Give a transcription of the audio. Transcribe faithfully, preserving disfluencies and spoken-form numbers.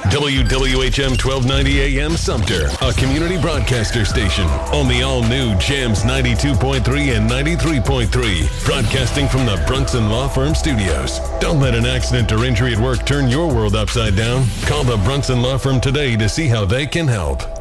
W W H M twelve ninety A M Sumter, a community broadcaster station on the all-new Jams ninety-two point three and ninety-three point three, broadcasting from the Brunson Law Firm studios. Don't let an accident or injury at work turn your world upside down. Call the Brunson Law Firm today to see how they can help.